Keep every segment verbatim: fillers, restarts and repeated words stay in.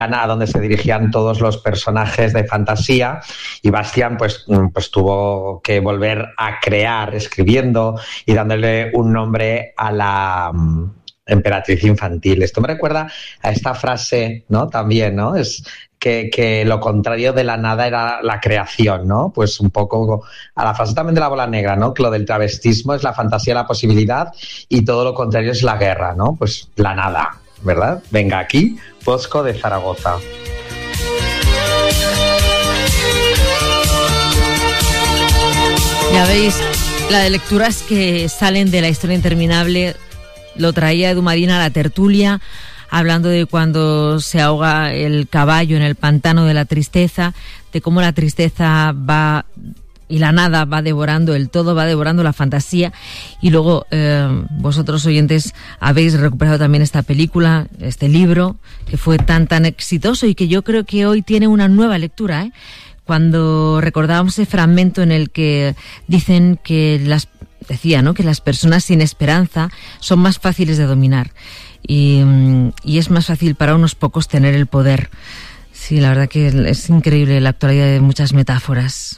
a donde se dirigían todos los personajes de fantasía, y Bastian pues, pues tuvo que volver a crear escribiendo y dándole un nombre a la um, emperatriz infantil. Esto me recuerda a esta frase, ¿no? También, ¿no? Es que, que lo contrario de la nada era la creación, ¿no? Pues un poco a la frase también de la bola negra, ¿no? Que lo del travestismo es la fantasía, la posibilidad, y todo lo contrario es la guerra, ¿no? Pues la nada, ¿verdad? Venga, aquí, Bosco de Zaragoza. Ya veis, la de lecturas que salen de La historia interminable lo traía Edu Madina a la tertulia, hablando de cuando se ahoga el caballo en el pantano de la tristeza, de cómo la tristeza va y la nada va devorando el todo, va devorando la fantasía. Y luego eh, vosotros, oyentes, habéis recuperado también esta película, este libro, que fue tan, tan exitoso y que yo creo que hoy tiene una nueva lectura, ¿eh? Cuando recordábamos ese fragmento en el que dicen que las, decía, ¿no?, que las personas sin esperanza son más fáciles de dominar y, y es más fácil para unos pocos tener el poder. Sí, la verdad que es increíble la actualidad de muchas metáforas.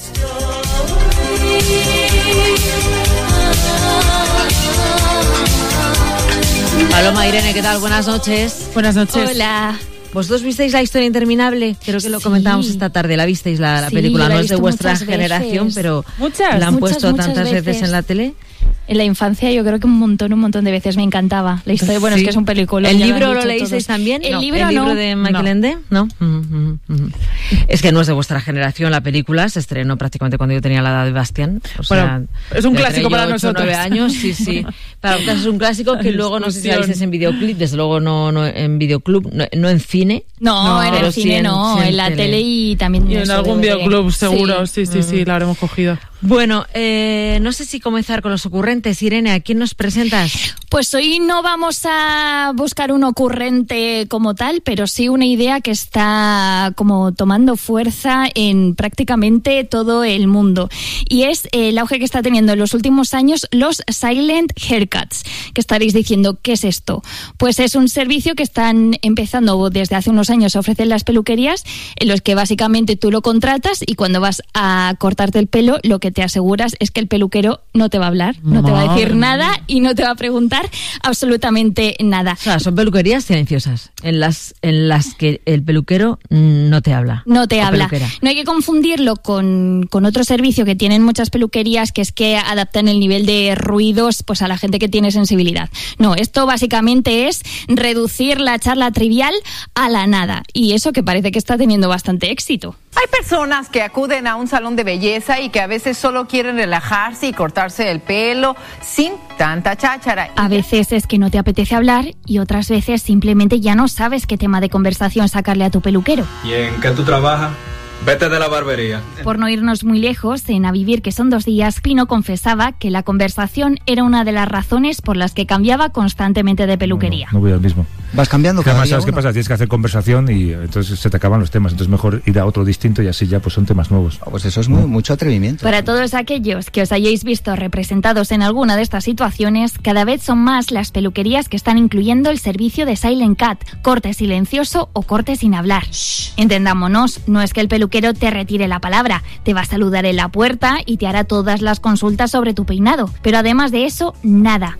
Paloma, Irene, ¿qué tal? Buenas noches. Buenas noches. Hola. ¿Vosotros visteis La historia interminable? Creo que lo sí. comentábamos esta tarde. ¿La visteis la, la sí, película? No es de vuestra generación, pero muchas, la han muchas, puesto muchas tantas veces. veces en la tele. En la infancia yo creo que un montón, un montón de veces. Me encantaba la historia. Bueno, sí. es que es un película. ¿El libro lo leísteis todos. también? El no. libro ¿El libro no. de Michael no. Ende? No. Uh-huh, uh-huh. Es que no es de vuestra generación la película. Se estrenó prácticamente cuando yo tenía la edad de Bastián. O bueno, sea, es un clásico para nosotros. nueve años, sí, sí. Para vosotros es un clásico que luego no sé si la visteis en videoclip. Desde luego no, no en videoclub, no, no en cine. No, no en el cine sí en, no. En, en la tele, tele y también y en algún videoclub seguro. Sí, sí, sí, sí, uh-huh. la habremos cogido. Bueno, eh, no sé si comenzar con los ocurrentes. Irene, ¿a quién nos presentas? Pues hoy no vamos a buscar un ocurrente como tal, pero sí una idea que está como tomando fuerza en prácticamente todo el mundo. Y es el auge que está teniendo en los últimos años los silent haircuts. Que estaréis diciendo, ¿qué es esto? Pues es un servicio que están empezando desde hace unos años a ofrecer las peluquerías, en los que básicamente tú lo contratas y cuando vas a cortarte el pelo, lo que te aseguras es que el peluquero no te va a hablar, no te va a decir nada y no te va a preguntar absolutamente nada. O sea, son peluquerías silenciosas, en las en las que el peluquero no te habla. No te habla. Peluquera. No hay que confundirlo con, con otro servicio que tienen muchas peluquerías, que es que adaptan el nivel de ruidos pues a la gente que tiene sensibilidad. No, esto básicamente es reducir la charla trivial a la nada. Y eso que parece que está teniendo bastante éxito. Hay personas que acuden a un salón de belleza y que a veces solo quieren relajarse y cortarse el pelo sin tanta cháchara. A veces es que no te apetece hablar y otras veces simplemente ya no sabes qué tema de conversación sacarle a tu peluquero. ¿Y en qué tú trabajas? Vete de la barbería. Por no irnos muy lejos, en A Vivir, que son dos días, Pino confesaba que la conversación era una de las razones por las que cambiaba constantemente de peluquería. No, no voy al mismo. Vas cambiando cada Además, día ¿sabes uno? qué pasa? Tienes que hacer conversación y entonces se te acaban los temas. Entonces mejor ir a otro distinto y así ya pues son temas nuevos. Oh, pues eso es muy, ¿no? mucho atrevimiento. Para todos aquellos que os hayáis visto representados en alguna de estas situaciones, cada vez son más las peluquerías que están incluyendo el servicio de Silent Cut, corte silencioso o corte sin hablar. Shh. Entendámonos, no es que el peluquero te retire la palabra, te va a saludar en la puerta y te hará todas las consultas sobre tu peinado, pero además de eso, nada.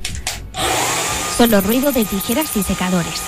Solo ruido de tijeras y secadores.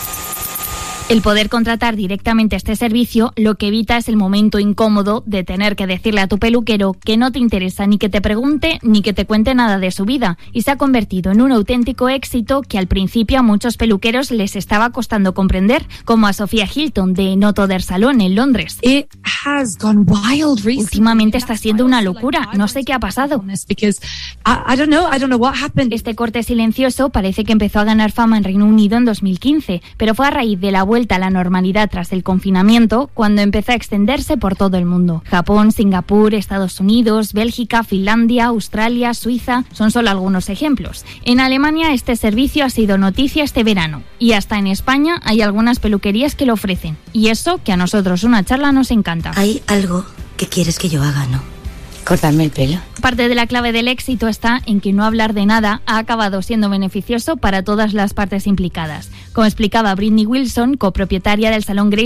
El poder contratar directamente este servicio lo que evita es el momento incómodo de tener que decirle a tu peluquero que no te interesa ni que te pregunte ni que te cuente nada de su vida, y se ha convertido en un auténtico éxito que al principio a muchos peluqueros les estaba costando comprender, como a Sofía Hilton de Not Other Salon en Londres. It has gone wild recently. Últimamente está siendo una locura, no sé qué ha pasado. Because I, I don't know, I don't know what happened. Este corte silencioso parece que empezó a ganar fama en Reino Unido en dos mil quince, pero fue a raíz de la vuelta a la normalidad tras el confinamiento cuando empezó a extenderse por todo el mundo. Japón, Singapur, Estados Unidos, Bélgica, Finlandia, Australia, Suiza son solo algunos ejemplos. En Alemania este servicio ha sido noticia este verano y hasta en España hay algunas peluquerías que lo ofrecen. Y eso que a nosotros una charla nos encanta. Hay algo que quieres que yo haga, ¿no? Cortarme el pelo. Parte de la clave del éxito está en que no hablar de nada ha acabado siendo beneficioso para todas las partes implicadas. Como explicaba Britney Wilson, copropietaria del salón Grace